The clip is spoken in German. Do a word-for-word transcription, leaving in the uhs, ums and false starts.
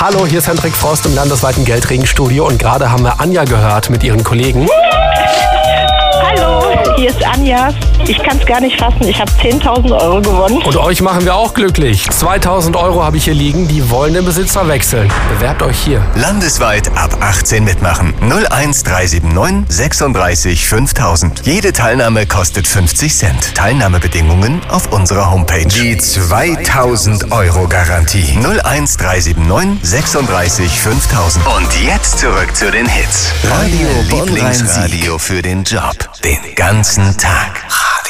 Hallo, hier ist Hendrik Frost im landesweiten Geldregenstudio und gerade haben wir Anja gehört mit ihren Kollegen. Hallo, hier ist Anja. Ich kann es gar nicht fassen, ich habe zehntausend Euro gewonnen. Und euch machen wir auch glücklich. zweitausend Euro habe ich hier liegen, die wollen den Besitzer wechseln. Bewerbt euch hier. Landesweit ab achtzehn mitmachen. null eins drei sieben neun sechsunddreißig fünftausend. Jede Teilnahme kostet fünfzig Cent. Teilnahmebedingungen auf unserer Homepage. Die zweitausend Euro Garantie. null eins drei sieben neun sechsunddreißig fünftausend. Und jetzt zurück zu den Hits. Radio Lieblingsradio für den Job. Den ganzen Tag.